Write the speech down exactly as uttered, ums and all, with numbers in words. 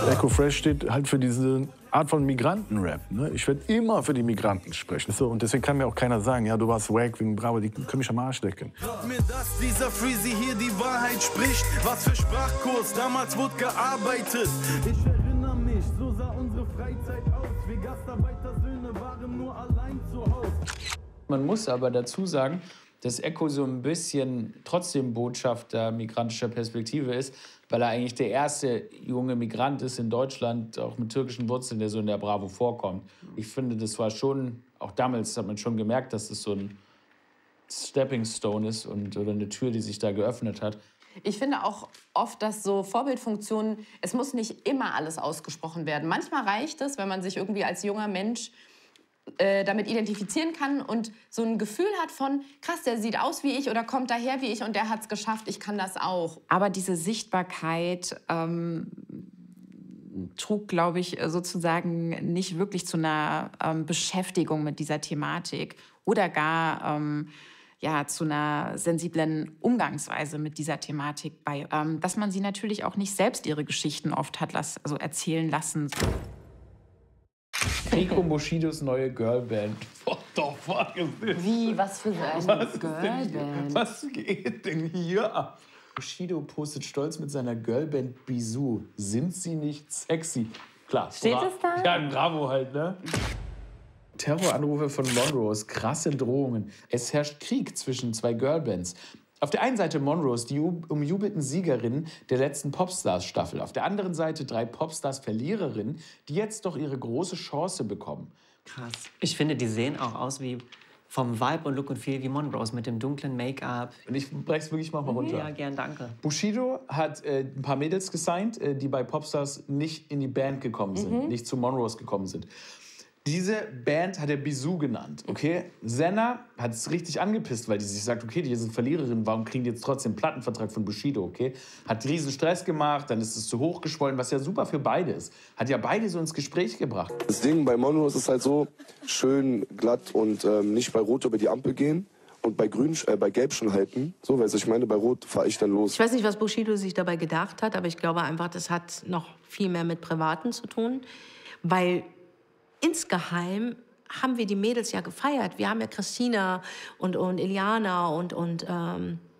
Echo Fresh steht halt für diese Art von Migranten-Rap. Ne? Ich werde immer für die Migranten sprechen. So, und deswegen kann mir auch keiner sagen, ja, du warst wack wegen Bravo, die können mich am Arsch lecken. Glaub mir, dass dieser Freezy hier die Wahrheit spricht. Was für Sprachkurs, damals wurde gearbeitet. Ich erinnere mich, so sah unsere Freizeit aus. Wir Gastarbeitersöhne waren nur allein zu Hause. Man muss aber dazu sagen, dass Echo so ein bisschen trotzdem Botschafter migrantischer Perspektive ist, weil er eigentlich der erste junge Migrant ist in Deutschland, auch mit türkischen Wurzeln, der so in der Bravo vorkommt. Ich finde, das war schon, auch damals hat man schon gemerkt, dass das so ein Stepping Stone ist und, oder eine Tür, die sich da geöffnet hat. Ich finde auch oft, dass so Vorbildfunktionen, es muss nicht immer alles ausgesprochen werden. Manchmal reicht es, wenn man sich irgendwie als junger Mensch äh, damit identifizieren kann und so ein Gefühl hat von, krass, der sieht aus wie ich oder kommt daher wie ich und der hat es geschafft, ich kann das auch. Aber diese Sichtbarkeit ähm, trug, glaube ich, sozusagen nicht wirklich zu einer ähm, Beschäftigung mit dieser Thematik oder gar ähm, ja, zu einer sensiblen Umgangsweise mit dieser Thematik bei. Ähm, dass man sie natürlich auch nicht selbst ihre Geschichten oft hat las also erzählen lassen. Rico Bushidos neue Girlband. What the fuck is this? Wie, was für eine Was Girlband? Was geht denn hier ab? Bushido postet stolz mit seiner Girlband Bisou. Sind sie nicht sexy? Klar. Steht es da? Ja, Bravo halt, ne? Terroranrufe von Monrose, krasse Drohungen. Es herrscht Krieg zwischen zwei Girlbands. Auf der einen Seite Monrose, die umjubelten Siegerinnen der letzten Popstars-Staffel. Auf der anderen Seite drei Popstars-Verliererinnen, die jetzt doch ihre große Chance bekommen. Krass. Ich finde, die sehen auch aus wie vom Vibe und Look und Feel wie Monrose mit dem dunklen Make-up. Und ich brech's wirklich mal runter. Ja, gern, danke. Bushido hat äh, ein paar Mädels gesigned, äh, die bei Popstars nicht in die Band gekommen sind, Mhm. nicht zu Monrose gekommen sind. Diese Band hat er Bisou genannt, okay? Senna hat es richtig angepisst, weil die sich sagt, okay, die sind Verliererinnen, warum kriegen die jetzt trotzdem einen Plattenvertrag von Bushido, okay? Hat riesen Stress gemacht, dann ist es zu hoch geschwollen, was ja super für beide ist. Hat ja beide so ins Gespräch gebracht. Das Ding bei Monrose ist halt so, schön glatt und ähm, nicht bei Rot über die Ampel gehen und bei Grün, äh, bei Gelb schon halten. So, weißt du, ich meine, bei Rot fahre ich dann los. Ich weiß nicht, was Bushido sich dabei gedacht hat, aber ich glaube einfach, das hat noch viel mehr mit Privaten zu tun, weil insgeheim haben wir die Mädels ja gefeiert. Wir haben ja Christina und, und Iliana und, und ähm,